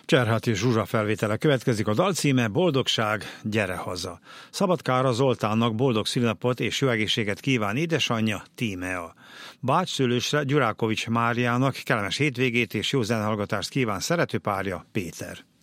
Cserháti Zsuzsa felvétele következik, a dal címe Boldogság, gyere haza. Szabadkára Zoltánnak boldog szülinapot és jó egészséget kíván édesanyja, Tímea. Bácsszülősre Gyurákovics Máriának kellemes hétvégét és jó zenehallgatást kíván szerető párja, Péter.